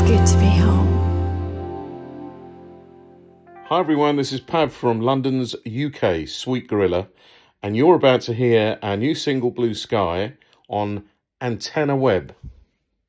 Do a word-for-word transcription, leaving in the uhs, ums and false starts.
good to be home. Hi everyone, this is Pav from London's U K, Sweet Gorilla, and you're about to hear our new single Blue Sky on Antenna Web.